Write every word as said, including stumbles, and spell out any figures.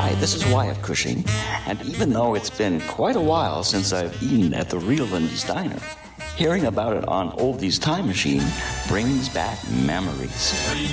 Hi, this is Wyatt Cushing, and even though it's been quite a while since I've eaten at the Real Lindy's Diner, hearing about it on Oldie's Time Machine brings back memories.